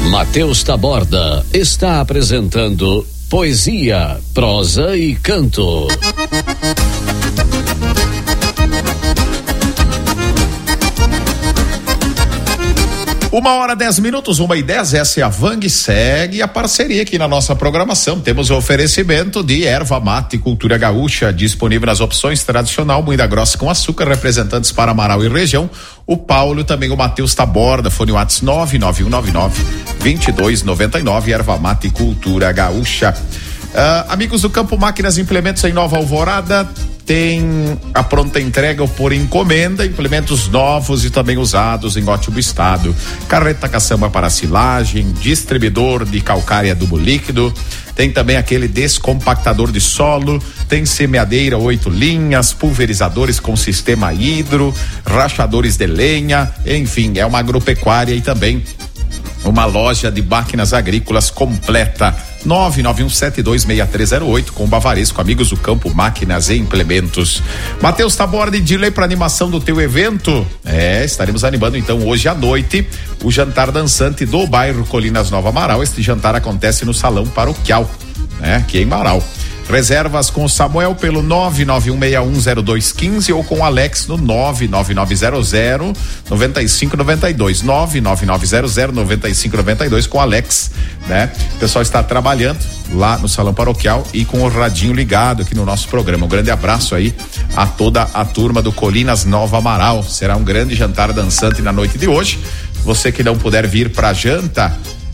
Matheus Taborda está apresentando Poesia, Prosa e Canto. 1h10, 1h10, essa é a Vang, segue a parceria aqui na nossa programação. Temos o oferecimento de erva mate Cultura Gaúcha, disponível nas opções tradicional, moída grossa com açúcar, representantes para Amaral e região. O Paulo, também o Matheus Taborda, fone WhatsApp 99199-2299, erva mate Cultura Gaúcha. Amigos do Campo Máquinas e Implementos em Nova Alvorada, tem a pronta entrega ou por encomenda, implementos novos e também usados em ótimo estado. Carreta caçamba para silagem, distribuidor de calcária adubo líquido, tem também aquele descompactador de solo, tem semeadeira 8 linhas, pulverizadores com sistema hidro, rachadores de lenha, enfim, é uma agropecuária e também uma loja de máquinas agrícolas completa. 991726308 com Bavaresco, amigos do Campo Máquinas e Implementos. Matheus Taborda e Dilei para animação do teu evento. Estaremos animando então hoje à noite o jantar dançante do bairro Colinas Nova Amaral. Este jantar acontece no Salão Paroquial, aqui em Amaral. Reservas com o Samuel pelo 991610215 ou com o Alex no 99900-9592, 99900-9592 com o Alex, né? O pessoal está trabalhando lá no Salão Paroquial e com o radinho ligado aqui no nosso programa. Um grande abraço aí a toda a turma do Colinas Nova Amaral. Será um grande jantar dançante na noite de hoje. Você que não puder vir pra janta,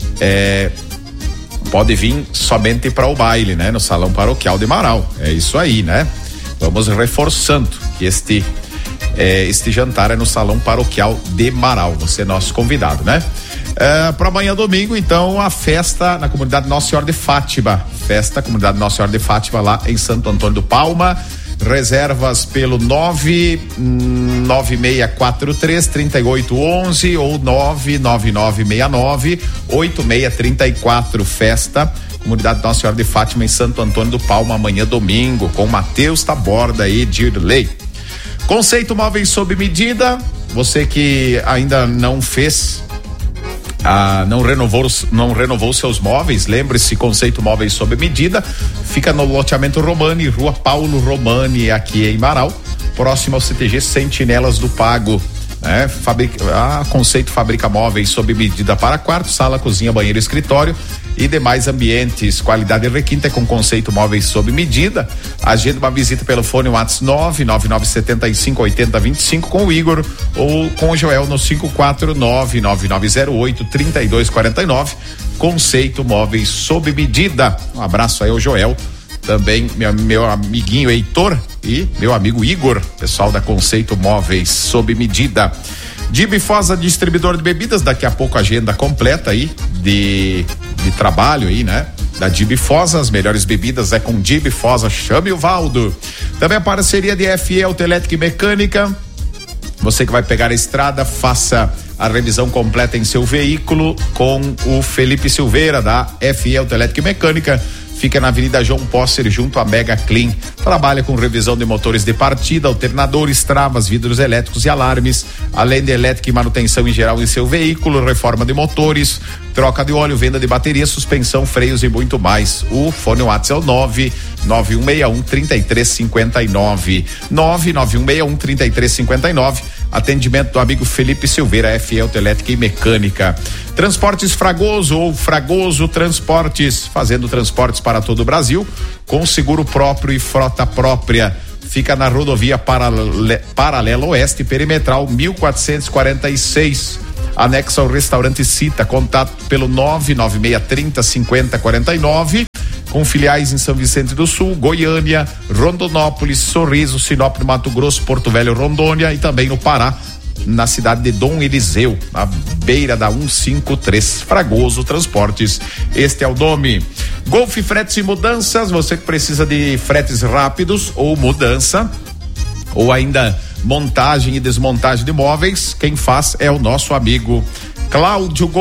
pode vir somente para o baile, né? No Salão Paroquial de Amaral. É isso aí, né? Vamos reforçando que este jantar é no Salão Paroquial de Amaral. Você é nosso convidado, né? Para amanhã domingo, então, a festa na comunidade Nossa Senhora de Fátima. Festa comunidade Nossa Senhora de Fátima lá em Santo Antônio do Palma. Reservas pelo 99643-3811 ou 99969-8634. Festa comunidade Nossa Senhora de Fátima em Santo Antônio do Palma, amanhã domingo, com Matheus Taborda e Dirley. Conceito Móveis sob medida. Você que ainda não fez, não renovou seus móveis, lembre-se, Conceito Móveis sob medida, fica no loteamento Romani, Rua Paulo Romani, aqui em Amaral, próximo ao CTG Sentinelas do Pago, né? Conceito fabrica móveis sob medida para quarto, sala, cozinha, banheiro, escritório e demais ambientes. Qualidade requinte com Conceito Móveis sob medida. Agenda uma visita pelo fone WhatsApp 999758025 com o Igor ou com o Joel no 54999083249. Conceito Móveis sob medida. Um abraço aí ao Joel, também meu amiguinho Heitor e meu amigo Igor, pessoal da Conceito Móveis sob medida. Dibifosa, distribuidor de bebidas, daqui a pouco agenda completa aí de trabalho aí, né? Da Dibifosa, as melhores bebidas é com Dibifosa, chame o Valdo. Também a parceria de FE Autoelétrica e Mecânica. Você que vai pegar a estrada, faça a revisão completa em seu veículo com o Felipe Silveira da FE Autoelétrica e Mecânica. Fica na Avenida João Posser, junto a Mega Clean. Trabalha com revisão de motores de partida, alternadores, travas, vidros elétricos e alarmes, além de elétrica e manutenção em geral em seu veículo, reforma de motores, troca de óleo, venda de bateria, suspensão, freios e muito mais. O fone WhatsApp é o 99161-3359. 99161-3359. Atendimento do amigo Felipe Silveira, FE Autoelétrica e Mecânica. Transportes Fragoso ou Fragoso Transportes, fazendo transportes para todo o Brasil, com seguro próprio e frota própria. Fica na rodovia Paralela Oeste, perimetral 1446, anexo ao restaurante Cita. Contato pelo 99630-5049, com filiais em São Vicente do Sul, Goiânia, Rondonópolis, Sorriso, Sinop, Mato Grosso, Porto Velho, Rondônia e também no Pará, na cidade de Dom Eliseu, na beira da 153. Fragoso Transportes, este é o nome. Golf Fretes e Mudanças, você que precisa de fretes rápidos ou mudança, ou ainda montagem e desmontagem de móveis, quem faz é o nosso amigo Cláudio